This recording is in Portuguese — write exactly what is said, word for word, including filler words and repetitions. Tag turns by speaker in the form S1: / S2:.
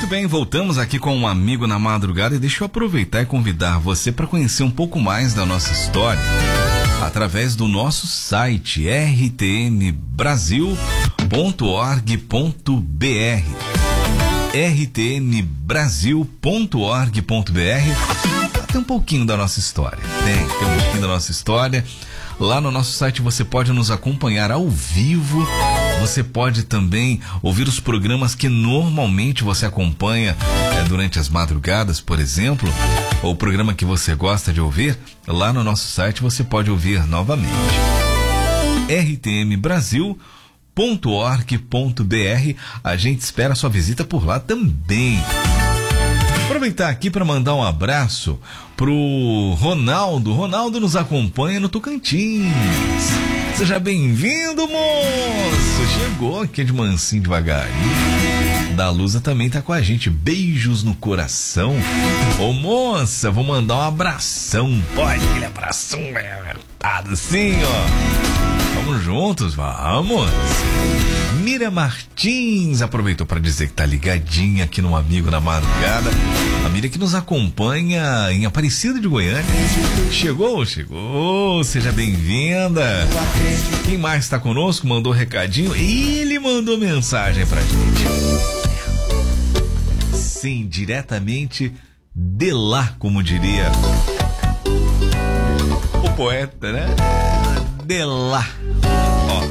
S1: Muito bem, voltamos aqui com um amigo na madrugada e deixa eu aproveitar e convidar você para conhecer um pouco mais da nossa história através do nosso site r t n brasil ponto org ponto b r r t n brasil ponto org ponto b r. Tem um pouquinho da nossa história, tem, tem um pouquinho da nossa história. Lá no nosso site você pode nos acompanhar ao vivo, você pode também ouvir os programas que normalmente você acompanha é, durante as madrugadas, por exemplo, ou o programa que você gosta de ouvir, lá no nosso site você pode ouvir novamente. r t n brasil ponto org ponto b r. A gente espera a sua visita por lá também. Aproveitar aqui para mandar um abraço pro Ronaldo. Ronaldo nos acompanha no Tocantins. Seja bem-vindo, moço. Chegou aqui de mansinho devagarinho. Da Lusa também tá com a gente. Beijos no coração. Ô, moça, vou mandar um abração. Pode, aquele abração apertado assim, ó. Vamos juntos, vamos. Mira Martins aproveitou para dizer que tá ligadinha aqui no Amigo na Madrugada. A Mira que nos acompanha em Aparecida de Goiânia. Chegou, chegou, seja bem-vinda. Quem mais está conosco? Mandou recadinho. Ele mandou mensagem pra gente. Sim, diretamente de lá, como diria o poeta, né? De lá.